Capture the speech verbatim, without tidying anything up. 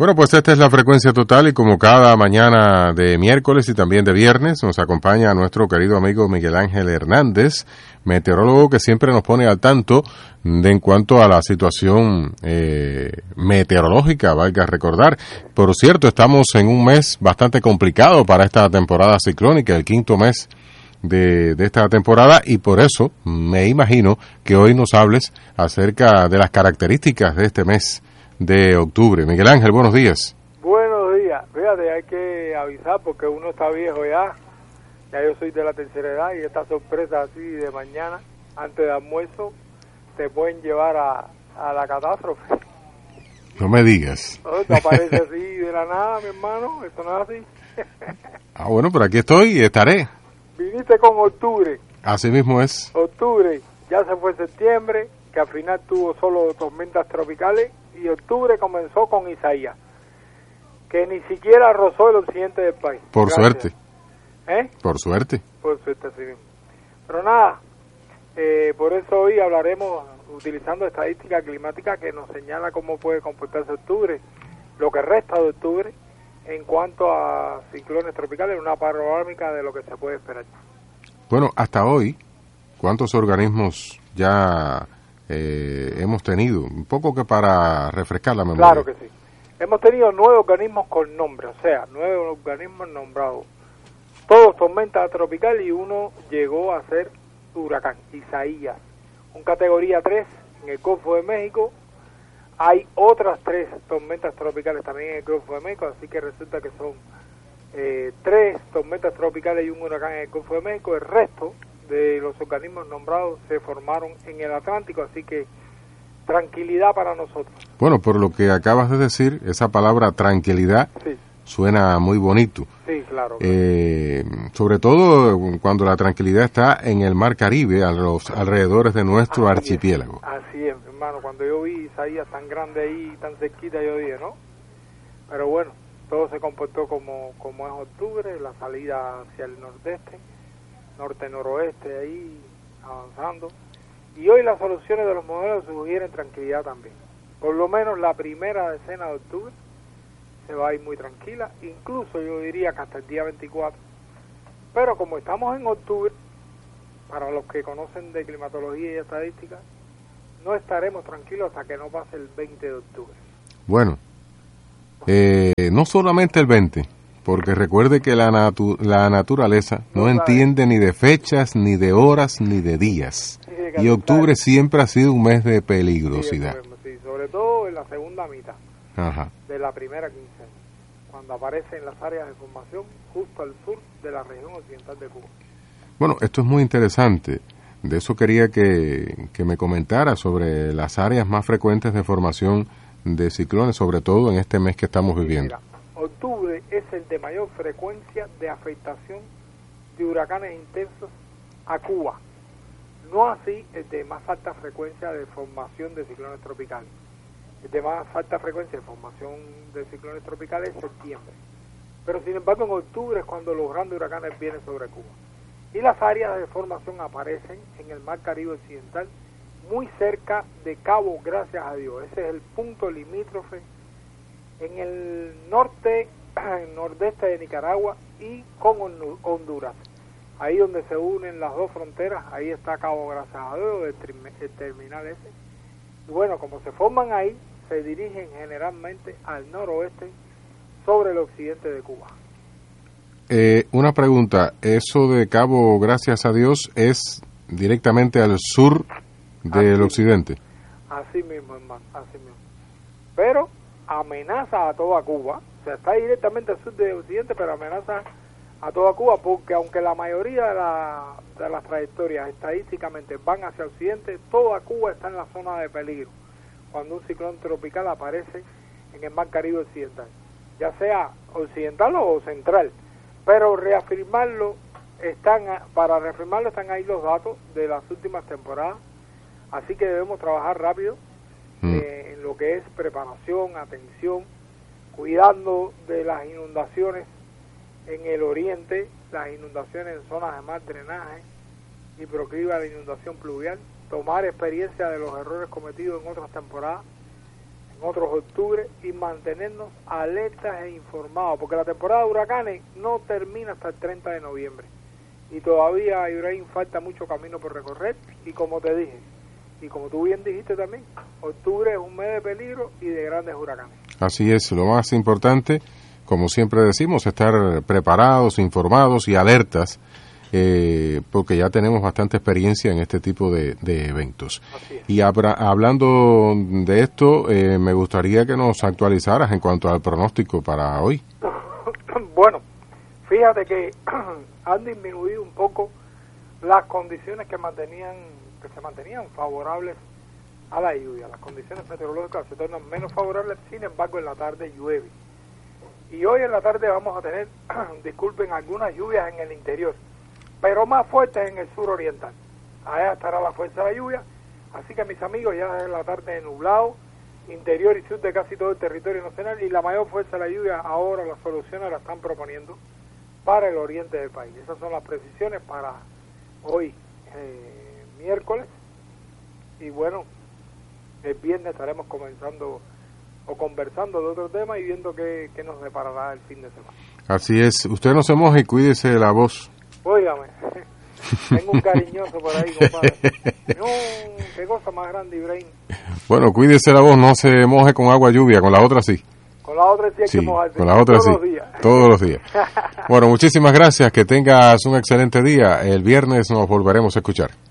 Bueno, pues esta es la frecuencia total y como cada mañana de miércoles y también de viernes nos acompaña nuestro querido amigo Miguel Ángel Hernández, meteorólogo que siempre nos pone al tanto de en cuanto a la situación eh, meteorológica, valga recordar. Por cierto, estamos en un mes bastante complicado para esta temporada ciclónica, el quinto mes de, de esta temporada, y por eso me imagino que hoy nos hables acerca de las características de este mes de octubre. Miguel Ángel, buenos días. Buenos días. Fíjate, hay que avisar porque uno está viejo ya. Ya yo soy de la tercera edad y estas sorpresas así de mañana, antes de almuerzo, te pueden llevar a, a la catástrofe. No me digas. ¿No? Te aparece así de la nada, mi hermano. Eso no es así. Ah, bueno, pero aquí estoy y estaré. Viniste con octubre. Así mismo es. Octubre. Ya se fue septiembre, que al final tuvo solo tormentas tropicales. Y octubre comenzó con Isaías, que ni siquiera rozó el occidente del país. Por Gracias. suerte. ¿Eh? Por suerte. Por suerte, sí. Pero nada, eh, por eso hoy hablaremos utilizando estadística climática que nos señala cómo puede comportarse octubre, lo que resta de octubre, en cuanto a ciclones tropicales, una panorámica de lo que se puede esperar. Bueno, hasta hoy, ¿cuántos organismos ya Eh, hemos tenido? Un poco que para refrescar la memoria. Claro que sí. Hemos tenido nueve organismos con nombre, o sea, nueve organismos nombrados. Todos tormentas tropicales y uno llegó a ser huracán, Isaías. Un categoría tres en el Golfo de México. Hay otras tres tormentas tropicales también en el Golfo de México, así que resulta que son eh, tres tormentas tropicales y un huracán en el Golfo de México. El resto de los organismos nombrados se formaron en el Atlántico, así que tranquilidad para nosotros. Bueno, por lo que acabas de decir, esa palabra tranquilidad sí. suena muy bonito. Sí, claro. Eh, sobre todo cuando la tranquilidad está en el Mar Caribe, a los alrededores de nuestro así archipiélago. Es, así es, hermano. Cuando yo vi Isaías tan grande ahí, tan cerquita, yo dije, ¿no? Pero bueno, todo se comportó como, como es octubre, la salida hacia el nordeste, norte-noroeste ahí avanzando, y hoy las soluciones de los modelos sugieren tranquilidad también. Por lo menos la primera decena de octubre se va a ir muy tranquila, incluso yo diría que hasta el día veinticuatro, pero como estamos en octubre, para los que conocen de climatología y estadística, no estaremos tranquilos hasta que no pase el veinte de octubre. Bueno, eh, no solamente el veinte, porque recuerde que la, natu la naturaleza no, no entiende ni de fechas, ni de horas, ni de días. Sí, de y octubre siempre ha sido un mes de peligrosidad. Sí, sí, sobre todo en la segunda mitad Ajá. de la primera quincena, cuando aparecen las áreas de formación justo al sur de la región occidental de Cuba. Bueno, esto es muy interesante. De eso quería que, que me comentara sobre las áreas más frecuentes de formación de ciclones, sobre todo en este mes que estamos viviendo. Mira, octubre es el de mayor frecuencia de afectación de huracanes intensos a Cuba, no así el de más alta frecuencia de formación de ciclones tropicales. El de más alta frecuencia de formación de ciclones tropicales es septiembre, pero sin embargo en octubre es cuando los grandes huracanes vienen sobre Cuba. Y las áreas de formación aparecen en el Mar Caribe Occidental, muy cerca de Cabo Gracias a Dios. Ese es el punto limítrofe en el norte, nordeste de Nicaragua y con Honduras. Ahí donde se unen las dos fronteras, ahí está Cabo Gracias a Dios, el, el terminal ese. Y bueno, como se forman ahí, se dirigen generalmente al noroeste sobre el occidente de Cuba. Eh, una pregunta, ¿eso de Cabo Gracias a Dios es directamente al sur del así, occidente? Así mismo, hermano, así mismo. Pero amenaza a toda Cuba, o sea, está directamente al sur del occidente, pero amenaza a toda Cuba, porque aunque la mayoría de, la, de las trayectorias estadísticamente van hacia occidente, toda Cuba está en la zona de peligro cuando un ciclón tropical aparece en el Mar Caribe Occidental, ya sea occidental o central. Pero reafirmarlo, están para reafirmarlo están ahí los datos de las últimas temporadas, así que debemos trabajar rápido mm. eh, en lo que es preparación, atención, cuidando de las inundaciones en el oriente, las inundaciones en zonas de mal drenaje y proclive a la inundación pluvial, tomar experiencia de los errores cometidos en otras temporadas. en otros octubre, y mantenernos alertas e informados, porque la temporada de huracanes no termina hasta el treinta de noviembre. Y todavía, Ibrahim, falta mucho camino por recorrer, y como te dije, y como tú bien dijiste también, octubre es un mes de peligro y de grandes huracanes. Así es, lo más importante, como siempre decimos, estar preparados, informados y alertas, eh, porque ya tenemos bastante experiencia en este tipo de, de eventos. Así es. Y abra, hablando de esto, eh, me gustaría que nos actualizaras en cuanto al pronóstico para hoy. Bueno, fíjate que han disminuido un poco las condiciones que mantenían que se mantenían favorables a la lluvia. Las condiciones meteorológicas se tornan menos favorables, sin embargo en la tarde llueve. Y hoy en la tarde vamos a tener, disculpen, algunas lluvias en el interior, pero más fuertes en el sur oriental. Allá estará la fuerza de la lluvia, así que mis amigos, ya en la tarde nublado, interior y sur de casi todo el territorio nacional, y la mayor fuerza de la lluvia ahora las soluciones la están proponiendo para el oriente del país. Esas son las precisiones para hoy, eh, miércoles, y bueno, el viernes estaremos comenzando o conversando de otro tema y viendo qué, qué nos deparará el fin de semana. Así es, usted no se moje y cuídese de la voz. Óigame, tengo un cariñoso por ahí, compadre. No, qué cosa más grande, Ibrahim. Bueno, cuídese la voz, no se moje con agua lluvia, con la otra sí. Con la otra sí hay sí, que mojarse. Con la otra todos sí, los días. todos los días. Bueno, muchísimas gracias, que tengas un excelente día. El viernes nos volveremos a escuchar.